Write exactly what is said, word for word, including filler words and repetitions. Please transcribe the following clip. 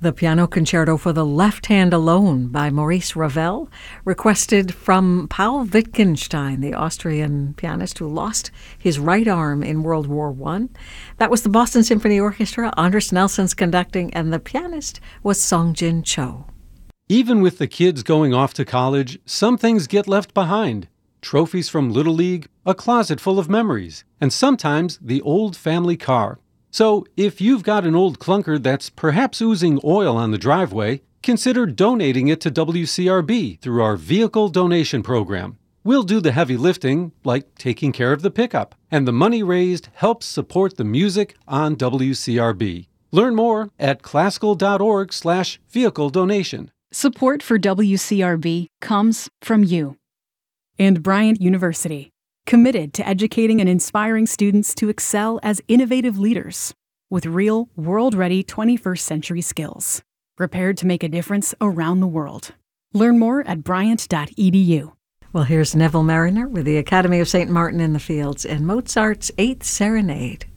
The Piano Concerto for the Left Hand Alone by Maurice Ravel, requested from Paul Wittgenstein, the Austrian pianist who lost his right arm in World War One. That was the Boston Symphony Orchestra. Andres Nelson's conducting, and the pianist was Song-Jin Cho. Even with the kids going off to college, some things get left behind. Trophies from Little League, a closet full of memories, and sometimes the old family car. So, if you've got an old clunker that's perhaps oozing oil on the driveway, consider donating it to W C R B through our vehicle donation program. We'll do the heavy lifting, like taking care of the pickup, and the money raised helps support the music on W C R B. Learn more at classical.org slash vehicle donation. Support for W C R B comes from you. And Bryant University, committed to educating and inspiring students to excel as innovative leaders with real, world-ready twenty-first century skills, prepared to make a difference around the world. Learn more at bryant dot e d u. Well, here's Neville Marriner with the Academy of Saint Martin in the Fields and Mozart's Eighth Serenade.